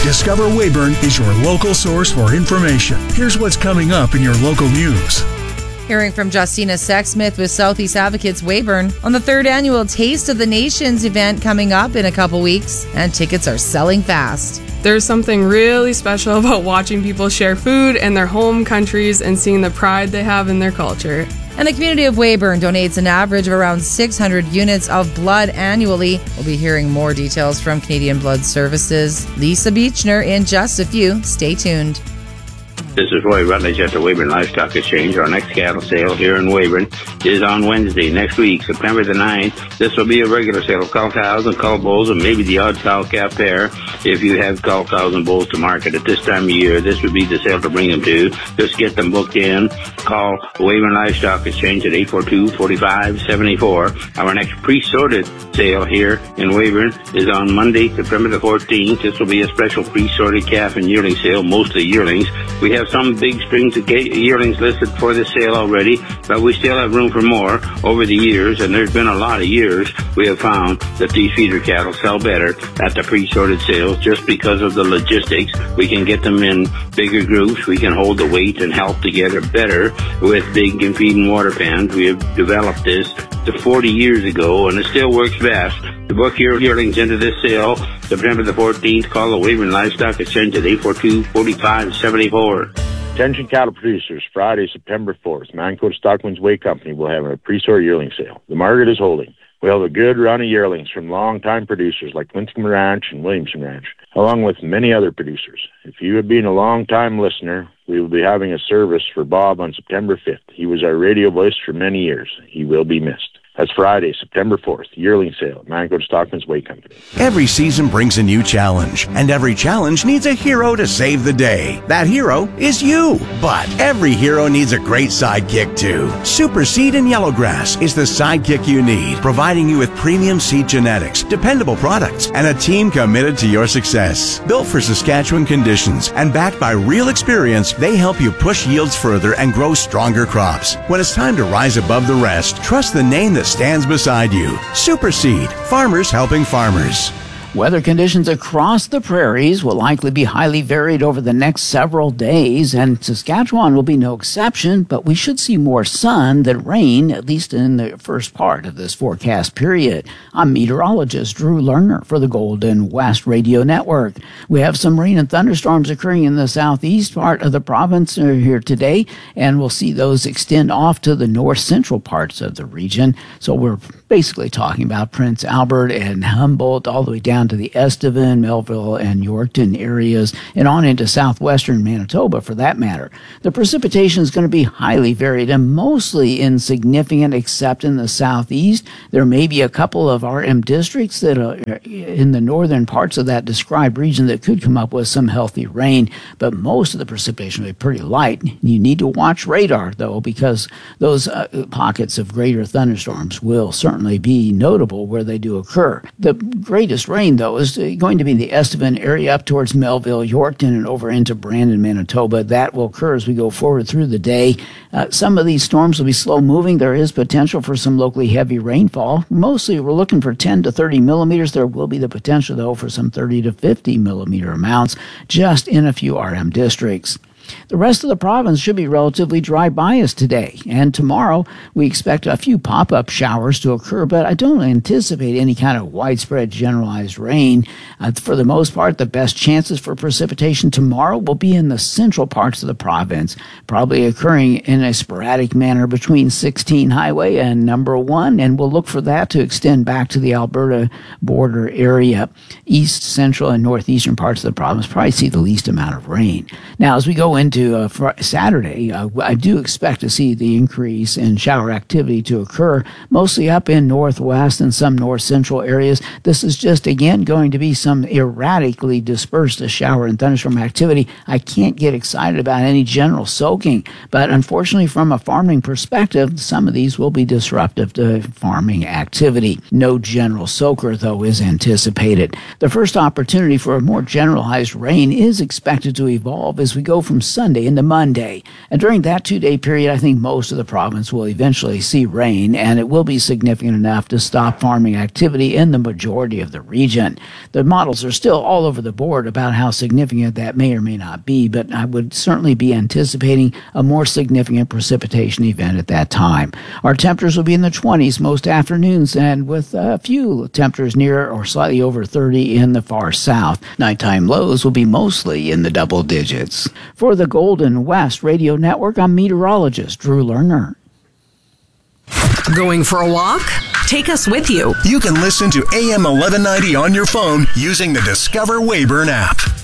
Discover Weyburn is your local source for information. Here's what's coming up in your local news. Hearing from Justina Sexsmith with Southeast Advocates Weyburn on the 3rd annual Taste of the Nations event coming up in a couple weeks, and tickets are selling fast. There's something really special about watching people share food in their home countries and seeing the pride they have in their culture. And the community of Weyburn donates an average of around 600 units of blood annually. We'll be hearing more details from Canadian Blood Services. Lisa Beechner in just a few. Stay tuned. This is Roy Rutledge at the Weyburn Livestock Exchange. Our next cattle sale here in Weyburn is on Wednesday next week, September the 9th. This will be a regular sale of cull cows and cull bulls and maybe the odd cow-calf pair. If you have cull cows and bulls to market at this time of year, this would be the sale to bring them to. Just get them booked in. Call Weyburn Livestock Exchange at 842-4574. Our next pre-sorted sale here in Weyburn is on Monday, September the 14th. This will be a special pre-sorted calf and yearling sale, mostly yearlings. We have some big strings of yearlings listed for this sale already, but we still have room for more over the years, and there's been a lot of years we have found that these feeder cattle sell better at the pre-sorted sales just because of the logistics. We can get them in bigger groups, we can hold the weight and help together better with big and feed and water pans. We have developed this 40 years ago, and it still works best. To book your yearlings into this sale, September the 14th, call the Weyburn Livestock Exchange at 842-4574. Attention cattle producers, Friday, September 4th, Mancota Stockman's Way Company will have a pre-sort yearling sale. The market is holding. We'll have a good run of yearlings from long-time producers like Lincecum Ranch and Williamson Ranch, along with many other producers. If you have been a long-time listener, we will be having a service for Bob on September 5th. He was our radio voice for many years. He will be missed. That's Friday, September 4th, yearling sale at Mancota Stockman's Way Company. Every season brings a new challenge, and every challenge needs a hero to save the day. That hero is you. But every hero needs a great sidekick too. Super Seed and Yellowgrass is the sidekick you need, providing you with premium seed genetics, dependable products, and a team committed to your success. Built for Saskatchewan conditions and backed by real experience, they help you push yields further and grow stronger crops. When it's time to rise above the rest, trust the name that stands beside you. Super Seed, farmers helping farmers. Weather conditions across the prairies will likely be highly varied over the next several days, and Saskatchewan will be no exception, but we should see more sun than rain, at least in the first part of this forecast period. I'm meteorologist Drew Lerner for the Golden West Radio Network. We have some rain and thunderstorms occurring in the southeast part of the province here today, and we'll see those extend off to the north-central parts of the region. So we're basically talking about Prince Albert and Humboldt all the way down to the Estevan, Melville, and Yorkton areas, and on into southwestern Manitoba for that matter. The precipitation is going to be highly varied and mostly insignificant except in the southeast. There may be a couple of RM districts that are in the northern parts of that described region that could come up with some healthy rain, but most of the precipitation will be pretty light. You need to watch radar, though, because those pockets of greater thunderstorms will certainly be notable where they do occur. The greatest rain, though, is going to be the Estevan area up towards Melville, Yorkton, and over into Brandon, Manitoba. That will occur as we go forward through the day. Some of these storms will be slow moving. There is potential for some locally heavy rainfall. Mostly we're looking for 10 to 30 millimeters. There will be the potential, though, for some 30 to 50 millimeter amounts just in a few RM districts. The rest of the province should be relatively dry bias today, and tomorrow we expect a few pop-up showers to occur, but I don't anticipate any kind of widespread generalized rain. For the most part, the best chances for precipitation tomorrow will be in the central parts of the province, probably occurring in a sporadic manner between 16 Highway and Number 1, and we'll look for that to extend back to the Alberta border area. East, central, and northeastern parts of the province probably see the least amount of rain. Now, as we go into Saturday, I do expect to see the increase in shower activity to occur, mostly up in northwest and some north central areas. This is just, again, going to be some erratically dispersed shower and thunderstorm activity. I can't get excited about any general soaking, but unfortunately, from a farming perspective, some of these will be disruptive to farming activity. No general soaker, though, is anticipated. The first opportunity for a more generalized rain is expected to evolve as we go from Sunday into Monday. And during that 2-day period, I think most of the province will eventually see rain, and it will be significant enough to stop farming activity in the majority of the region. The models are still all over the board about how significant that may or may not be, but I would certainly be anticipating a more significant precipitation event at that time. Our temperatures will be in the 20s most afternoons, and with a few temperatures near or slightly over 30 in the far south. Nighttime lows will be mostly in the double digits. For the Golden West Radio Network, I'm meteorologist Drew Lerner. Going for a walk? Take us with you. You can listen to AM 1190 on your phone using the Discover Weyburn app.